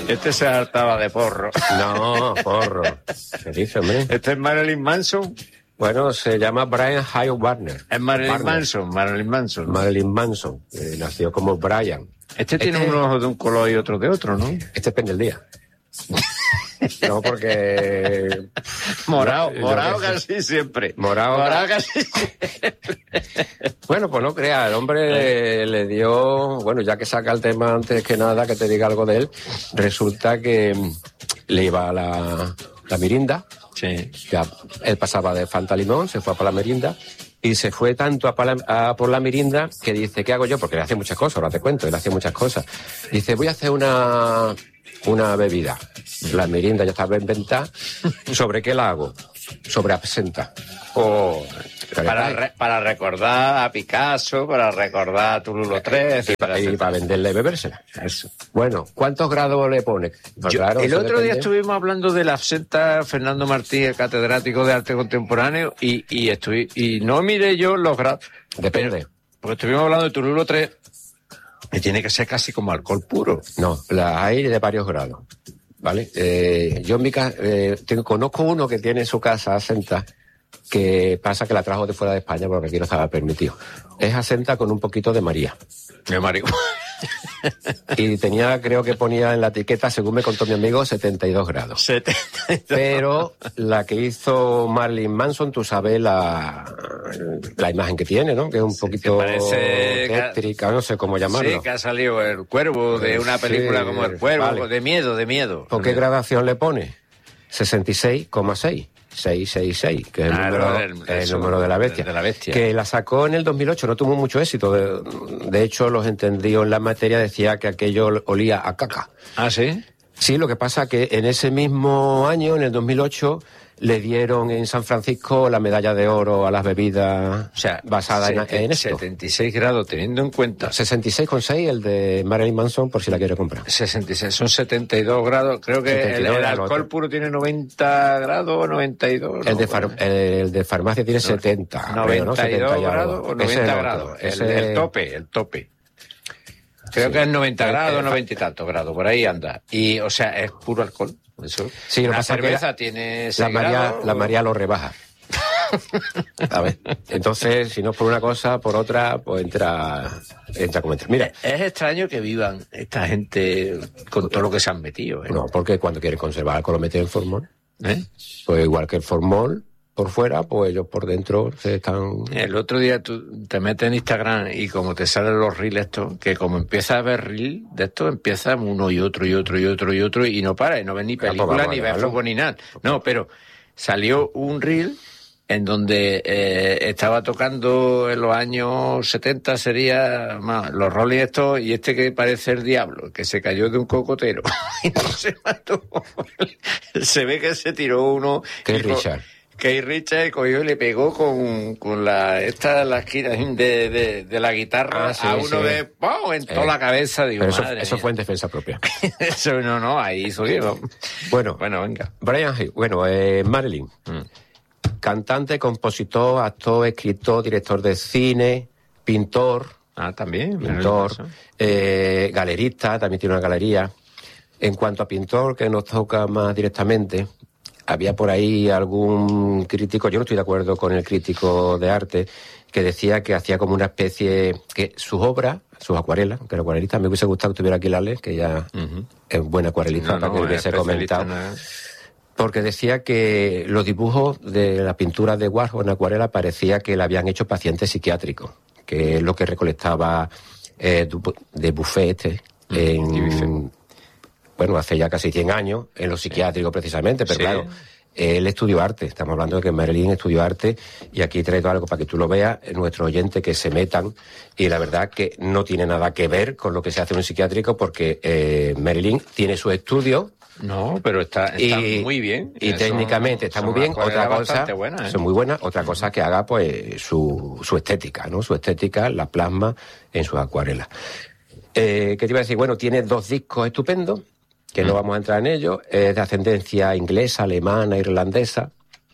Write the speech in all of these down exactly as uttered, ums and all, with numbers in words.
Este se hartaba de porro. No, porro. ¿Qué dice, hombre? Este es Marilyn Manson. Bueno, se llama Brian Hyde Warner. Es Marilyn Warner. Manson, Marilyn Manson. Marilyn Manson. Eh, nació como Brian. Este tiene Este- unos ojos de un color y otro de otro, ¿no? Este depende del día. No, porque... Morado, Yo- yo morado qué sé. casi siempre. Morado- morado casi siempre. Bueno, pues no crea, el hombre le, le dio... Bueno, ya que saca el tema antes que nada, que te diga algo de él, resulta que mm, le iba a la, la Mirinda. Sí. Ya, él pasaba de Fanta Limón, se fue a por la Mirinda, y se fue tanto a, pa la- a por la Mirinda que dice, ¿qué hago yo? Porque él hace muchas cosas, ahora te cuento, él hace muchas cosas. Dice, voy a hacer una, una bebida. La Mirinda ya estaba inventada. ¿Sobre qué la hago? Sobre absenta. Oh, Pero para, hay- re- para recordar a Picasso, para recordar a Tululo tres. y para, y para venderle y bebérsela. Eso. Bueno, ¿cuántos grados le pone? Pues Yo- claro, el eso otro día depende. estuvimos hablando de la absenta Fernando Martí, el catedrático de arte contemporáneo, y, y, estuvi- y no miré yo los grados. Depende. pero- Porque estuvimos hablando de Tululo tres, que tiene que ser casi como alcohol puro. No, las hay de varios grados, ¿vale? Eh, yo en mi casa, eh, tengo- conozco uno que tiene en su casa asenta, que pasa que la trajo de fuera de España porque aquí no estaba permitido. Es asenta con un poquito de María. De marihuana. Y tenía, creo que ponía en la etiqueta, según me contó mi amigo, setenta y dos grados. setenta y dos. Pero la que hizo Marilyn Manson, tú sabes la, la imagen que tiene, ¿no? Que es un poquito parece- tétrica, no sé cómo llamarlo. Sí, que ha salido El Cuervo, de una película Sí, como El Cuervo, vale. de miedo, de miedo. ¿Por qué gradación le pone? sesenta y seis coma seis. seiscientos sesenta y seis, que es el, Ah, número, no, del- el eso, número de la bestia. de la bestia. Que la sacó en el dos mil ocho, no tuvo mucho éxito. De, de hecho, los entendidos en la materia decía que aquello olía a caca. Ah, ¿sí? Sí, lo que pasa que en ese mismo año, en el dos mil ocho, le dieron en San Francisco la medalla de oro a las bebidas O sea, basadas en, sete- en esto. setenta y seis grados, teniendo en cuenta. sesenta y seis coma seis el de Marilyn Manson, por si la quiere comprar. sesenta y seis, son setenta y dos grados. Creo que setenta y dos el, el grados, alcohol otro. puro tiene noventa grados, noventa y dos. El ¿no? de, far- el de farmacia tiene setenta. creo, ¿no? noventa y dos setenta y algo. grados o Ese es noventa el otro. grados. El, Ese- el tope, el tope. Creo Sí. que es noventa Eh, grados, eh, noventa y tantos grados, por ahí anda. Y, o sea, es puro alcohol. Eso. Sí, lo que la pasa es que cerveza la- tiene La seis María, grados. la María lo rebaja. A ver, entonces, si no es por una cosa, por otra, pues entra, entra como entra. Mira, Es extraño que vivan esta gente con todo lo que se han metido. ¿eh? no, porque cuando quieren conservar algo lo meten en formol. ¿Eh? Pues igual que el formol por fuera, pues ellos por dentro se están... El otro día tú te metes en Instagram y como te salen los reels estos, que como empiezas a ver reels de esto, empieza uno y otro y otro y otro y otro y no para, y no ves ni Ah, pues película vamos a ni ves dejarlo. fútbol ni nada. No, pero salió un reel en donde eh, estaba tocando en los años setenta, sería más, los Rolling estos, y este que parece el diablo, que se cayó de un cocotero y no se mató. Se ve que se tiró uno... Que y co- Richard. que Richard cogió y le pegó con, con la esta la esquina de, de, de la guitarra Ah, sí, a uno sí. de ¡pum! En toda Eh, la cabeza. Digo, Pero eso, madre eso mía. fue en defensa propia. Eso no, no, ahí hizo bien. ¿no? Bueno, Bueno, venga. Brian Hay, bueno, eh, Marilyn, Mm. cantante, compositor, actor, escritor, director de cine, pintor, Ah, también. pintor, Marilyn Manson. eh, galerista, también tiene una galería. En cuanto a pintor, que nos toca más directamente, había por ahí algún crítico, yo no estoy de acuerdo con el crítico de arte, que decía que hacía como una especie, que sus obras, sus acuarelas, que era acuarelista, me hubiese gustado que tuviera aquí Lales, que ya Ujú. es buena acuarelista, No, para no, que le es hubiese especialista comentado. en- Porque decía que los dibujos de la pintura de Warhol en acuarela parecía que la habían hecho pacientes psiquiátricos, que es lo que recolectaba eh, Du- de Buffet este, en, Dubuffet. bueno, hace ya casi cien años, en los psiquiátricos precisamente, pero Sí. claro, él estudió arte, estamos hablando de que Marilyn estudió arte, y aquí he traído algo para que tú lo veas, nuestros oyentes que se metan, y la verdad que no tiene nada que ver con lo que se hace en un psiquiátrico, porque eh, Marilyn tiene su estudio, No, pero está, está y, muy bien. y Son- técnicamente está son muy bien. acuarelas Otra cosa, bastante buenas, ¿eh? son muy buenas. Otra cosa que haga pues su, su estética, ¿no? Su estética la plasma en sus acuarelas. Eh, ¿Qué te iba a decir? Bueno, tiene dos discos estupendos, que no vamos a entrar en ellos. Es de ascendencia inglesa, alemana, irlandesa.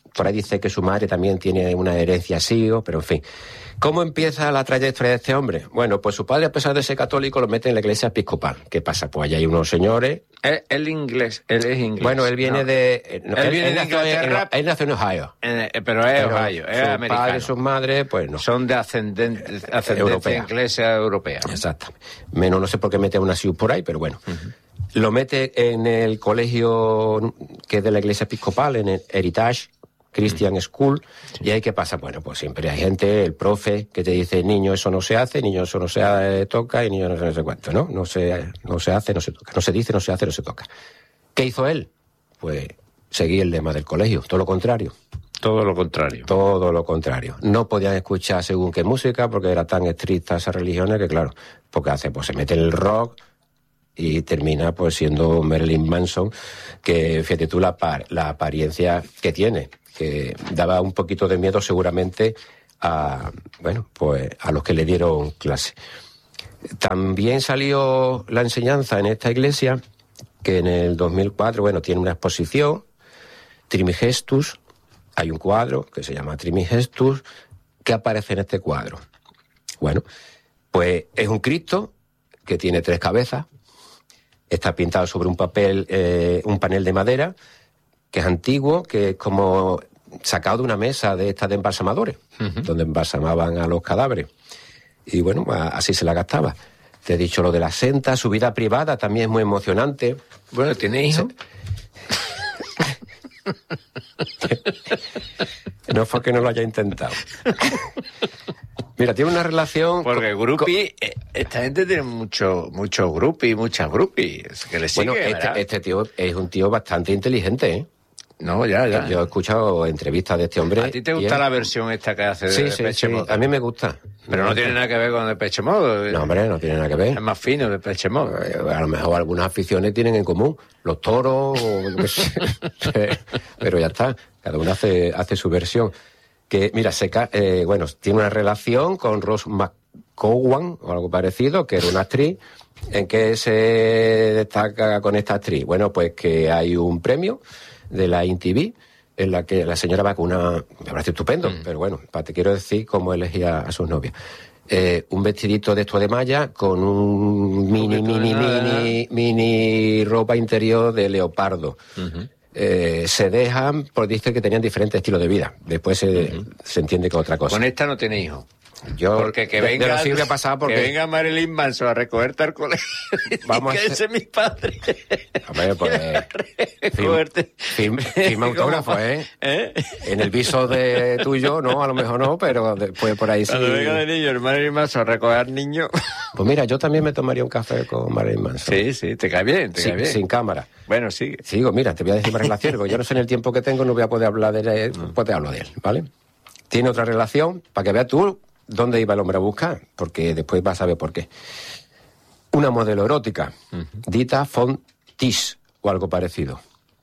Por ahí dice que su madre también tiene una herencia sirio, pero en fin. ¿Cómo empieza la trayectoria de este hombre? Bueno, pues su padre, a pesar de ser católico, lo mete en la iglesia episcopal. ¿Qué pasa? Pues allá hay unos señores... Él, él inglés, él es inglés. Bueno, él viene no. de... No, él, él viene él de Inglaterra. En, él nació en Ohio. En, pero es pero Ohio, es su americano. Padre y su madre, pues no. Son de ascendente, ascendencia europea. inglesa europea. Exactamente. Menos no sé por qué mete a una Sius por ahí, pero bueno. Uh-huh. Lo mete en el colegio que es de la iglesia episcopal, en el Heritage Christian uh-huh. School. Sí. ¿Y ahí qué pasa? Bueno, pues siempre hay gente, el profe, que te dice, niño, eso no se hace, niño, eso no se eh, toca, y niño, no se, no se cuánto, ¿no? No se, no se hace, no se toca. No se dice, no se hace, no se toca. ¿Qué hizo él? Pues seguir el lema del colegio, todo lo contrario. Todo lo contrario. Todo lo contrario. No podían escuchar según qué música, porque era tan estricta esas religiones que, claro, porque hace, pues se mete en el rock y termina pues siendo Marilyn Manson, que fíjate tú la, par, la apariencia que tiene, que daba un poquito de miedo seguramente a, bueno, pues a los que le dieron clase. También salió la enseñanza en esta iglesia, que en el dos mil cuatro, bueno, tiene una exposición, Trimigestus. Hay un cuadro que se llama Trimigestus, que aparece en este cuadro. Bueno, pues es un Cristo que tiene tres cabezas, está pintado sobre un papel, eh, un panel de madera, que es antiguo, que es como sacado de una mesa de estas de embalsamadores, uh-huh. donde embalsamaban a los cadáveres. Y bueno, así se la gastaba. Te he dicho lo de la senta, su vida privada también es muy emocionante. Bueno, ¿tiene hijos? No fue que no lo haya intentado. Mira, tiene una relación... Porque groupie, con... esta gente tiene mucho, mucho groupie, muchas groupies que le sigue, bueno, este, este tío es un tío bastante inteligente, ¿eh? No, ya, ya. Yo he escuchado entrevistas de este hombre. ¿A ti te gusta él... la versión esta que hace de sí, Depeche sí, sí, Mode? a mí me gusta. Pero no tiene nada que ver con Depeche Mode. No, hombre, no tiene nada que ver. Es más fino Depeche Mode. A lo mejor algunas aficiones tienen en común. Los toros, o yo qué sé. Pero ya está. Cada uno hace, hace su versión. Que, mira, se ca... eh, bueno, tiene una relación con Rose McGowan, o algo parecido, que era una actriz. ¿En qué se destaca con esta actriz? Bueno, pues que hay un premio de la I N T V, en la que la señora va con una... Me parece estupendo, mm. pero bueno, te quiero decir cómo elegía a sus novias. Eh, un vestidito de esto de malla con un mini, mini, mini, mini ropa interior de leopardo. Uh-huh. Eh, se dejan, pues dice que tenían diferentes estilos de vida. Después se, uh-huh. se entiende que otra cosa. Con esta no tiene hijos. Yo, porque que venga, de, de sirve pasar porque... que venga Marilyn Manson a recogerte al colegio. Vamos que a ese es mi padre. Hombre, pues recogerte. Firma, firma autógrafo, ¿eh? ¿eh? En el viso de tuyo, no, a lo mejor no, pero después por ahí sí. Cuando venga de niño el Marilyn Manson a recoger niños. Pues mira, yo también me tomaría un café con Marilyn Manson. Sí, sí, te cae bien, te sí, cae bien. Sin cámara. Bueno, sigue. Sigo, mira, te voy a decir más relación, porque yo no sé en el tiempo que tengo, no voy a poder hablar de él, no. pues te hablo de él, ¿vale? Tiene otra relación, para que veas tú dónde iba el hombre a buscar, porque después vas a ver por qué. Una modelo erótica, uh-huh. Dita Von Teese, o algo parecido.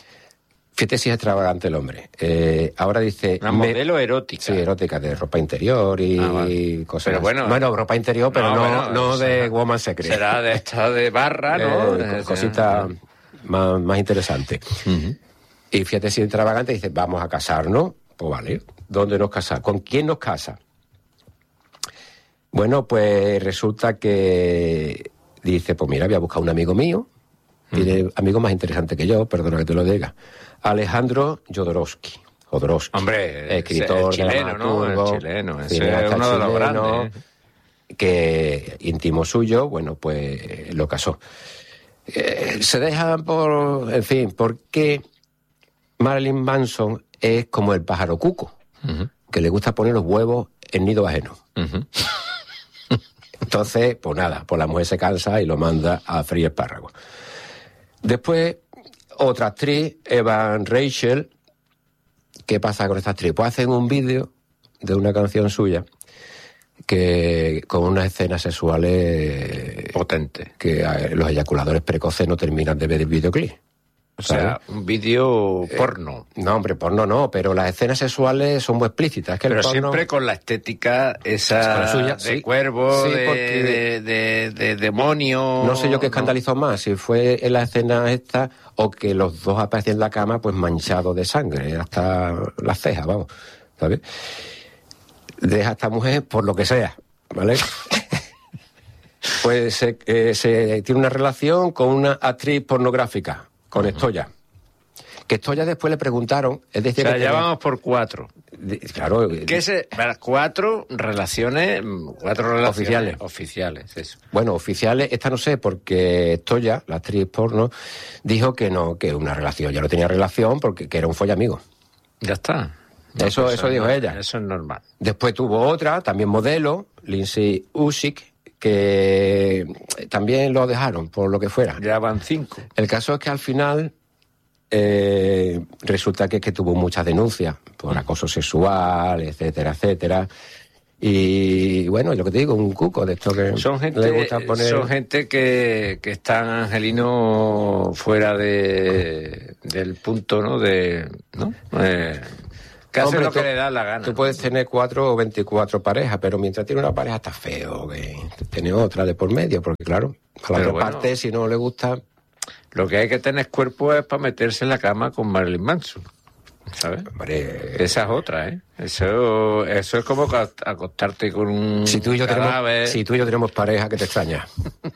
Fíjate si es extravagante el hombre. Eh, ahora dice... Una me... modelo erótica. Sí, erótica, de ropa interior y ah, vale. cosas pero bueno, bueno, ropa interior, pero no, no, bueno, no de será, Woman Secret. Será de esta de barra, ¿no? Eh, cosita más, más interesante. Uh-huh. Y fíjate si es extravagante, dice, vamos a casarnos. Pues vale, ¿dónde nos casamos? ¿Con quién nos casa? Bueno, pues resulta que dice, pues mira, voy a buscar un amigo mío, tiene uh-huh. amigos más interesantes que yo, perdona que te lo diga, Alejandro Jodorowsky. Jodorowsky, hombre, escritor, el chileno, ¿no? El chileno, ese es uno de los grandes. Que íntimo suyo, bueno, pues lo casó. Eh, se dejan por, en fin, porque Marilyn Manson es como el pájaro cuco, uh-huh. que le gusta poner los huevos en nido ajeno. Uh-huh. Entonces, pues nada, pues la mujer se cansa y lo manda a freír espárragos. Después, otra actriz, Evan Rachel. ¿Qué pasa con esta actriz? Pues hacen un vídeo de una canción suya que con unas escenas sexuales potentes, que los eyaculadores precoces no terminan de ver el videoclip. O sea, un vídeo porno. Eh, no, hombre, porno no, pero las escenas sexuales son muy explícitas. Es que pero el porno... siempre con la estética esa con la suya, de sí. cuervo, sí, de, porque... de, de, de demonio... No sé yo qué escandalizó ¿no? más, si fue en la escena esta o que los dos aparecen en la cama pues manchados de sangre, hasta las cejas, vamos, ¿sabes? Deja a esta mujer por lo que sea, ¿vale? Pues se, eh, se tiene una relación con una actriz pornográfica, con uh-huh. Estoya. Que Estoya después le preguntaron... Es decir, o sea, que ya tenía... vamos por cuatro. De, claro. ¿Qué se, cuatro relaciones... Cuatro relaciones oficiales. Oficiales, eso. Bueno, oficiales, esta no sé, porque Estoya, la actriz porno, dijo que no, que una relación. Ya no tenía relación porque que era un follamigo. Ya está. No, eso pues eso dijo no, ella. Eso es normal. Después tuvo otra, también modelo, Lindsay Usyk, que también lo dejaron, por lo que fuera. Ya van cinco. El caso es que al final eh, resulta que, que tuvo muchas denuncias por acoso sexual, etcétera, etcétera. Y bueno, lo que te digo, un cuco de esto que son gente, le gusta poner... Son gente que, que están, Angelino, fuera de del punto, ¿no? De, ¿no? Eh, que hace lo que le da la gana. Tú puedes tener cuatro o veinticuatro parejas, pero mientras tiene una pareja está feo que tiene otra de por medio, porque claro, a la otra bueno, parte, si no le gusta... Lo que hay que tener cuerpo es para meterse en la cama con Marilyn Manson, ¿sabes? Hombre, esa es otra, ¿eh? Eso, eso es como acostarte con un si tú y yo cadáver. Tenemos, si tú y yo tenemos pareja, que te extraña.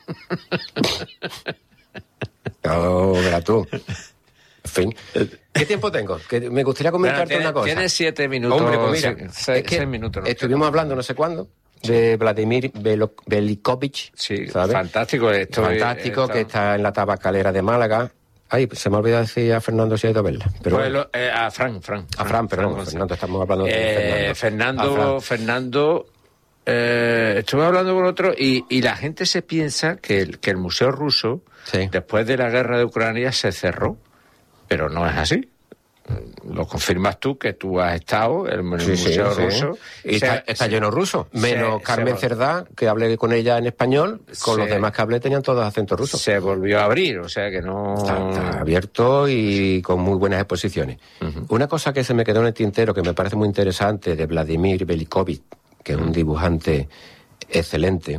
No, verás tú. En fin. ¿Qué tiempo tengo? Que me gustaría comentarte bueno, una cosa. Tienes siete minutos. Hombre, pues mira, seis, es que seis minutos. No estuvimos hablando no sé cuándo de Vladimir Velikovich. Sí, ¿sabes? Fantástico esto. Fantástico, esto. que está en la tabacalera de Málaga. Ay, se me ha olvidado decir a Fernando si ha ido a verla. Pero pues bueno. lo, eh, a Fran, Fran. A Fran, perdón, Fran, Fernando, estamos hablando de eh, Fernando. Fernando, Fernando, eh, estuve hablando con otro y, y la gente se piensa que el, que el Museo Ruso, sí. después de la guerra de Ucrania, se cerró. Pero no es así. Lo confirmas tú, que tú has estado en el sí, Museo sí, Ruso. Sí. Y se, está, está se, lleno ruso. Menos se, Carmen se, Cerdá, que hablé con ella en español, con se, los demás que hablé tenían todos acentos rusos. Se volvió a abrir, o sea que no... Está, está abierto y con muy buenas exposiciones. Uh-huh. Una cosa que se me quedó en el tintero, que me parece muy interesante, de Vladimir Velikovich, que es un dibujante excelente,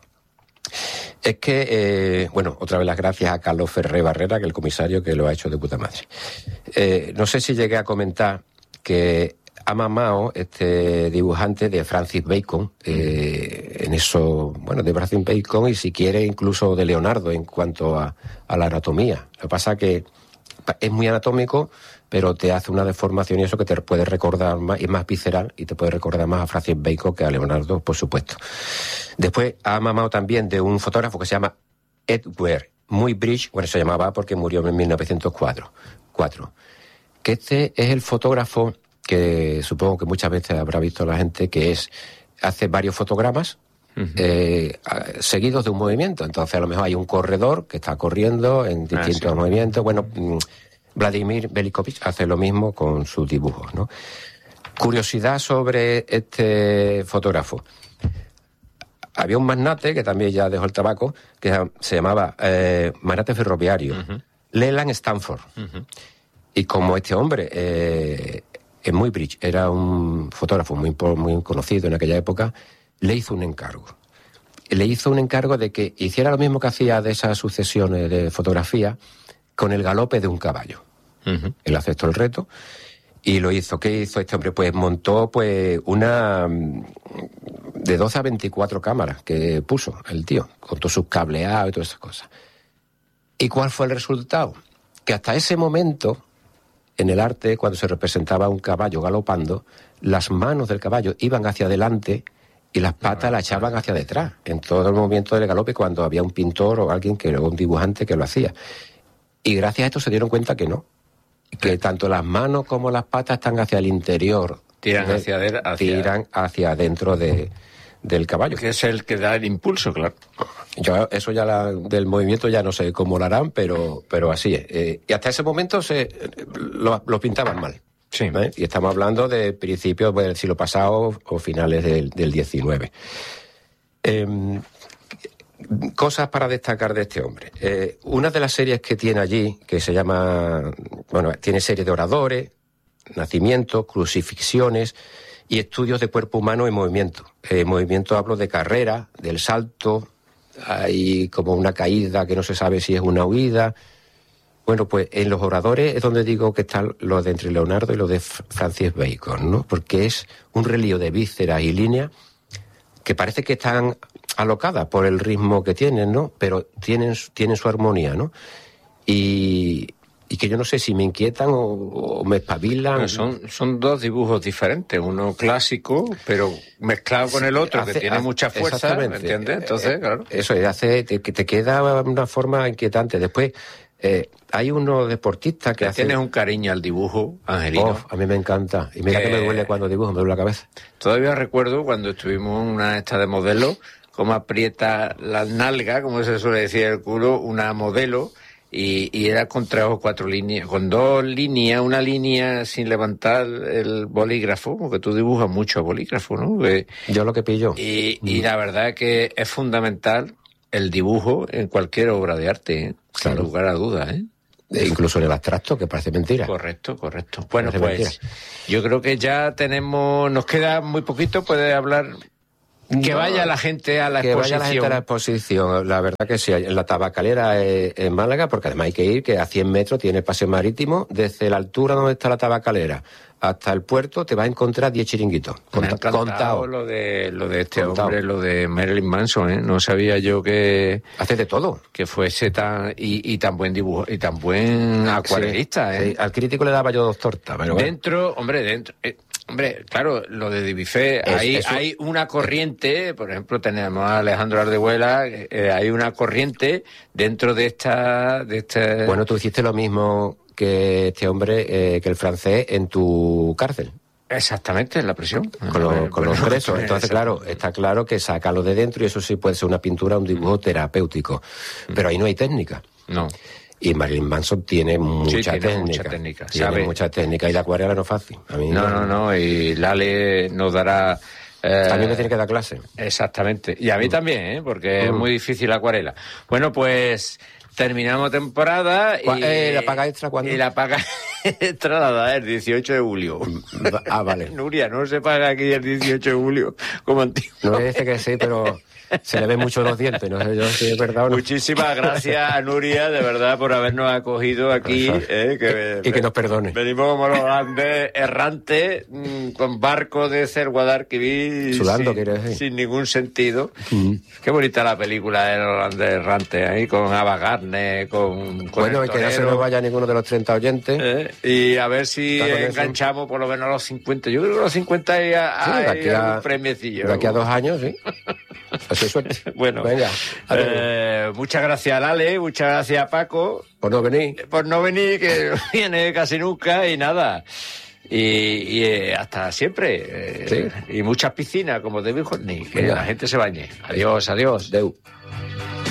es que, eh, bueno, otra vez las gracias a Carlos Ferré Barrera, que es el comisario, que lo ha hecho de puta madre. Eh, no sé si llegué a comentar que ha mamado este dibujante de Francis Bacon, eh, en eso, bueno, de Francis Bacon y si quiere incluso de Leonardo en cuanto a, a la anatomía. Lo que pasa que es muy anatómico, pero te hace una deformación y eso que te puede recordar más, es más visceral y te puede recordar más a Francis Bacon que a Leonardo, por supuesto. Después ha mamado también de un fotógrafo que se llama Edward Muybridge, bueno, se llamaba porque murió en mil novecientos cuatro, que este es el fotógrafo que supongo que muchas veces habrá visto la gente, que es hace varios fotogramas uh-huh. eh, seguidos de un movimiento. Entonces a lo mejor hay un corredor que está corriendo en distintos ah, sí. movimientos. Bueno, Vladimir Velikovich hace lo mismo con sus dibujos, ¿no? Curiosidad sobre este fotógrafo. Había un magnate, que también ya dejó el tabaco, que se llamaba eh, magnate ferroviario, uh-huh. Leland Stanford. Uh-huh. Y como este hombre, eh, en Muybridge, era un fotógrafo muy, muy conocido en aquella época, le hizo un encargo. Le hizo un encargo de que hiciera lo mismo que hacía de esas sucesiones de fotografía con el galope de un caballo. Uh-huh. Él aceptó el reto y lo hizo. ¿Qué hizo este hombre? Pues montó pues una de doce a veinticuatro cámaras que puso el tío, con todos sus cableados y todas esas cosas. ¿Y cuál fue el resultado? Que hasta ese momento, en el arte, cuando se representaba un caballo galopando, las manos del caballo iban hacia adelante y las patas no, las echaban hacia detrás, en todo el movimiento del galope, cuando había un pintor o alguien, que un dibujante que lo hacía. Y gracias a esto se dieron cuenta que no, que sí. tanto las manos como las patas están hacia el interior. Tiran de, hacia, de, hacia... Tiran hacia adentro de, del caballo. Que es el que da el impulso, claro. Yo eso ya la, del movimiento ya no sé cómo lo harán, pero, pero así es. Eh, y hasta ese momento se lo, lo pintaban mal. Sí. ¿eh? Y estamos hablando de principios del siglo pasado o finales del, del diecinueve. Eh, Cosas para destacar de este hombre. Eh, una de las series que tiene allí, que se llama, bueno, tiene serie de oradores, nacimientos, crucifixiones y estudios de cuerpo humano en movimiento. En movimiento hablo de carrera, del salto, hay como una caída que no se sabe si es una huida. Bueno, pues en los oradores es donde digo que están los de entre Leonardo y los de Francis Bacon, ¿no? Porque es un relío de vísceras y líneas que parece que están alocadas por el ritmo que tienen, ¿no? Pero tienen, tienen su armonía, ¿no? Y, y que yo no sé si me inquietan o, o me espabilan. Bueno, son, son dos dibujos diferentes, uno clásico, pero mezclado con el otro, hace, que tiene hace, mucha fuerza, ¿me entiendes? Entonces, eh, claro. Eso es, hace que te, te queda una forma inquietante. Después, eh, hay unos deportistas que hacen... Tienes un cariño al dibujo, Angelino. Oh, a mí me encanta. Y mira que... que me duele cuando dibujo, me duele la cabeza. Todavía recuerdo cuando estuvimos en una esta de modelos, cómo aprieta la nalga, como se suele decir el culo, una modelo, y, y era con tres o cuatro líneas, con dos líneas, una línea sin levantar el bolígrafo, porque tú dibujas mucho a bolígrafo, ¿no? Que, yo lo que pillo. Y, y la verdad es que es fundamental el dibujo en cualquier obra de arte, ¿eh? Claro. Sin lugar a dudas, ¿eh? E incluso en el abstracto, que parece mentira. Correcto, correcto. Bueno, parece pues mentira. Yo creo que ya tenemos, nos queda muy poquito, puede hablar... Que no, vaya la gente a la que exposición. Que vaya la gente a la exposición, la verdad que sí, en la tabacalera en Málaga, porque además hay que ir, que a cien metros tiene paseo marítimo, desde la altura donde está la tabacalera hasta el puerto te vas a encontrar diez chiringuitos. Me ha encantado contado. lo de lo de este contado. hombre, lo de Marilyn Manson, ¿eh? No sabía yo que... Hace de todo. Que fuese tan... Y, y tan buen dibujo, y tan buen acuarelista, sí, ¿eh? Sí. Al crítico le daba yo dos tortas, pero Dentro, bueno. hombre, dentro... Eh, Hombre, claro, lo de Dubuffet, hay, eso... hay una corriente, por ejemplo, tenemos a Alejandro Ardehuela, eh, hay una corriente dentro de esta, de esta... Bueno, tú hiciste lo mismo que este hombre, eh, que el francés, en tu cárcel. Exactamente, en la prisión. Con, lo, con bueno, los presos. Entonces, claro, está claro que sácalo de dentro y eso sí puede ser una pintura, un dibujo terapéutico. Pero ahí no hay técnica. No. Y Marilyn Manson tiene mucha sí, tiene técnica. Mucha técnica, tiene ¿sabe? mucha técnica. Y la acuarela no es fácil. A mí no, no, no, no. Y Lale nos dará... Eh, a mí me tiene que dar clase. Exactamente. Y a mí mm. también, ¿eh? Porque mm. es muy difícil la acuarela. Bueno, pues terminamos temporada y... Eh, ¿La paga extra cuándo? Y la paga extra nada, el dieciocho de julio. Ah, vale. Nuria, no se paga aquí el dieciocho de julio como antiguo. No me dice que sí, pero... Se le ven mucho los dientes, no sé yo si es verdad o no. Muchísimas gracias a Nuria, de verdad, por habernos acogido aquí. Eh, que, y que nos perdone. Venimos como los grandes errantes, mmm, con barco de ser Guadalquivir. Sudando, sin, quieres decir. Sin ningún sentido. Mm. Qué bonita la película de los grandes errantes, ahí, con Ava Gardner, con, con bueno, y que no se nos vaya ninguno de los treinta oyentes. Eh, y a ver si enganchamos por lo menos a los cincuenta. Yo creo que a los cincuenta hay, hay, sí, hay a, un premiecillo. De aquí a dos años, sí. Así suerte. Bueno, venga. Eh, muchas gracias, Lale, muchas gracias, Paco. Por no venir. Por no venir, que viene casi nunca y nada. Y, y eh, hasta siempre. Eh, sí. Y muchas piscinas, como de Bijorni, que venga. La gente se bañe. Adiós, adiós. Deu.